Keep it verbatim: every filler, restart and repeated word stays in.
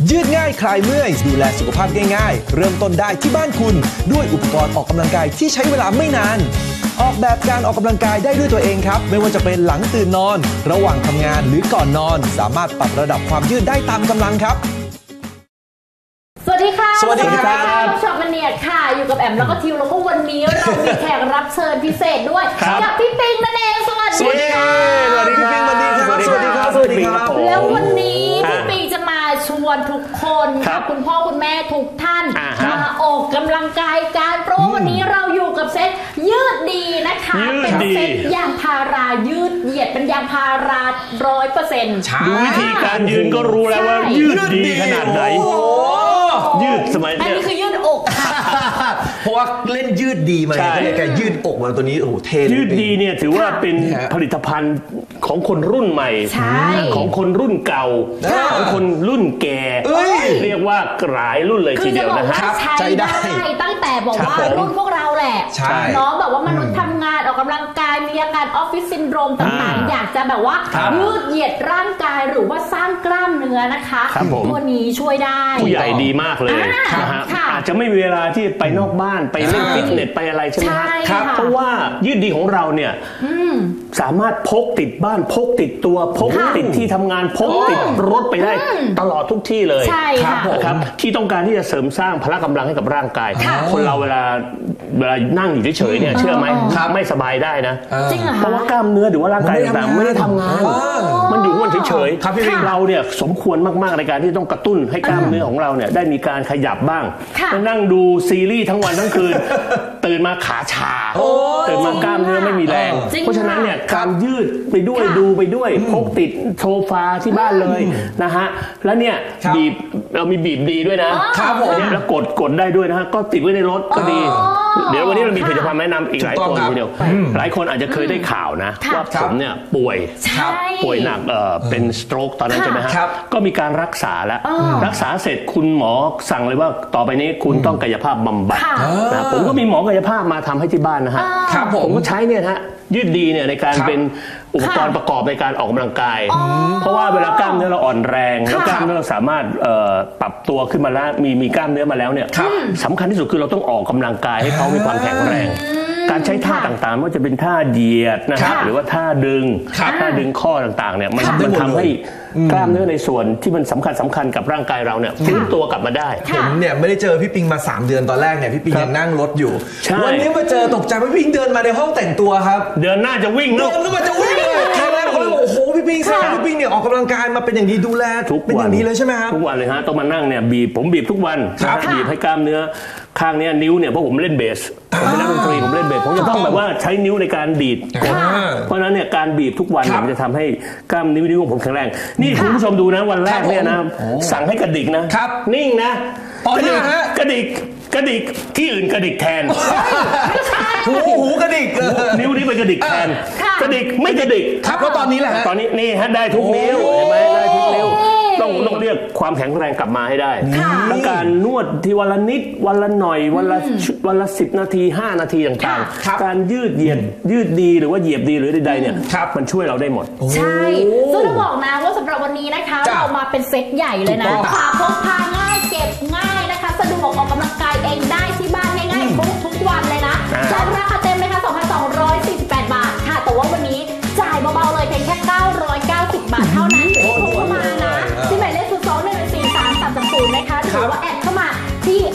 ยืดง่ายคลายเมื่อยดูแลสุขภาพง่ายๆเริ่มต้นได้ที่บ้านคุณด้วยอุปกรณ์ออกกำลังกายที่ใช้เวลาไม่นานออกแบบการออกกำลังกายได้ด้วยตัวเองครับไม่ว่าจะเป็นหลังตื่นนอนระหว่างทำงานหรือก่อนนอนสามารถปรับระดับความยืดได้ตามกำลังครับสวัสดีค่ะสวัสดีครับช็อปมันเนียดค่ะอยู่กับแอมแล้วก็ทิวแล้วก็วันนี้เรามีแขกรับเชิญพิเศษด้วยกับพี่ปิงนั่นเองสวัสดีค่ะสวัสดีพี่ปิงสวัสดีครับสวัสดีครับสวัสดีครับแล้ววันนี้พี่ปิงจะมาชวนทุกคนกับคุณพ่อคุณแม่ทุกท่านมาออกกำลังกายการเพราะวันนี้เราอยู่กับเซ็ตยืดดีนะคะเป็นเซ็ตยางพารายืดเหยียดเป็นยางพาราร้อยเปอร์เซ็นต์ดูวิธีการยืนก็รู้แล้วว่ายืดดีขนาดไหนยืดสมัยอันนี้คือยืดอกเพราะว่าเล่นยืดดีมาก็เลยการยืดอกมาตัวนี้โอ้โหเท่ยืดดีเนี่ยถือว่าเป็นผลิตภัณฑ์ของคนรุ่นใหม่ของคนรุ่นเก่าของคนรุ่นแก่เรียกว่ากลายรุ่นเลยทีเดียวนะฮะใช้ได้ตั้งแต่บอกว่ารุ่นพวกเราแหละน้องแบบว่ามนุษย์ทำงานออกกำลังกายมีอาการออฟฟิศซินโดรมต่างๆอยากจะแบบว่ายืดเหยียดร่างกายหรือว่าสร้างกล้ามเนื้อนะคะตัวนี้ช่วยได้ผู้ใหญ่ดีมากเลยนะฮะอาจจะไม่มีเวลาที่ไปนอกบ้านไปเล่นฟิตเนสไปอะไรใช่ไหมฮะเพราะว่ายืดดีของเราเนี่ยสามารถพกติดบ้านพกติดตัวพกติดที่ทำงานพกติดรถไปได้ตลอดทุกที่เลยใช่ครับที่ต้องการที่จะเสริมสร้างพละกำลังให้กับร่างกายคนเราเวลาเวลานั่งอยู่เฉยๆเนี่ยเชื่อไหมไม่สบายได้นะเพราะว่ากล้ามเนื้อหรือว่าร่างกายต่างๆไม่ได้ทำงานมันอยู่มันเฉยๆเราเนี่ยสมควรมากๆในการที่ต้องกระตุ้นให้กล้ามเนื้อของเราเนี่ยได้มีการขยับบ้างไปนั่งดูซีรีส์ทั้งวันทั้งคืนตื่นมาขาชาตื่นมากล้ามเนื้อไม่มีแรงเพราะฉะนั้นเนี่ยการยืดไปด้วยดูไปด้วยพกติดโซฟาที่บ้านเลยนะฮะแล้วเนี่ยบีบเรามีบีบดีด้วยนะครับผมแล้วกดกดได้ด้วยนะฮะก็ติดไว้ในรถก็ดีเดี๋ยววันนี้เรามีผลิตภัณฑ์แนะนำอีกหลายตัวทีเดียวหลายคนอาจจะเคยได้ข่าวนะว่าผมเนี่ยป่วยป่วยหนักเอ่อเป็นสโตรกตอนนั้นใช่ไหมฮะก็มีการรักษาแล้วรักษาเสร็จคุณหมอสั่งเลยว่าต่อไปนี้คุณต้องกายภาพบำบัดนะผมก็มีหมอกายภาพมาทำให้ที่บ้านนะฮะผมก็ใช้เนี่ยฮะยืดดีเนี่ยในการเป็นอุปกรณ์ประกอบในการออกกำลังกายเพราะว่าเวลากล้ามเนื้อเราอ่อนแรงแล้วกล้ามเนื้อเราสามารถปรับตัวขึ้นมาแล้วมีมีกล้ามเนื้อมาแล้วเนี่ยสำคัญที่สุดคือเราต้องออกกำลังกายให้เขามีความแข็งแรงการใช้ท่าต่างๆว่าจะเป็นท่าเหยียดนะครับหรือว่าท่าดึงท่าดึงข้อต่างๆเนี่ยมันมันทำให้กล้ามเนื้อในส่วนที่มันสำคัญสำคัญกับร่างกายเราเนี่ยฟื้นตัวกลับมาได้ผมเนี่ยไม่ได้เจอพี่ปิงมาสามเดือนตอนแรกเนี่ยพี่ปิงยังนั่งรถอยู่วันนี้มาเจอตกใจว่าพี่ปิงเดินมาในห้องแต่งตัวครับเดินหน้าจะวิ่งเนอะเดินแล้วมันจะวิ่งเลยครั้งแรกเขาเลยโอ้โหพี่ปิงแสดงพี่ปิงเนี่ยออกกำลังกายมาเป็นอย่างดีดูแลเป็นอย่างดีเลยใช่ไหมครับทุกวันเลยฮะต้องมานั่งเนี่ยบีบผมบีบทุกวันบีบให้กล้ามเนื้อข้างนี้นิ้วเนี่ยเพราะผมเล่นเบสผมเป็นนักดนตรีผมเล่นเบสผมจะต้องแบบว่าใช้นิ้วในการดีดเพราะนั้นเนี่ยการบีบทุกวันมันจะทำให้กล้ามนิ้วนิ้วของผมแข็งแรงนี่คุณผู้ชมดูนะวันแรกเนี่ยนะสั่งให้กระดิกนะนิ่งนะกระดิกกระดิกกระดิกที่อื่นกระดิกแทนหูหูกระดิกนิ้วนี้ไปกระดิกแทนกระดิกไม่กระดิกครับแล้วตอนนี้แหละตอนนี้นี่ฮะได้ทุกนิ้วเห็นไหมได้ทุกนิ้วต้องต้องเรียกความแข็งแรงกลับมาให้ได้และการนวดที่วันละนิดวันละหน่อยวันละวันละสิบนาทีห้านาทีต่างๆการยืดเหยียดยืดดีหรือว่าเหยียบดีหรือใดๆเนี่ยมันช่วยเราได้หมดใช่ซึ่งต้องบอกนะว่าสำหรับวันนี้นะคะเรามาเป็นเซตใหญ่เลยนะพาพกพาง่ายเก็บง่ายนะคะสะดวกออกกำลังกายเองได้ที่บ้านง่ายๆทุกทุกวันเลยนะจ่ายราคาเต็มเลยค่ะ สองพันสองร้อยสี่สิบแปด บาทค่ะแต่ว่าวันนี้จ่ายเบาๆเลยเพียงแค่เก้าร้อยเก้าสิบบาทเท่านั้นโทรเข้ามานะที่หมายเลขศูนย์ สอง หนึ่ง สี่ สาม สาม สาม ศูนย์นะคะหรือว่าแอ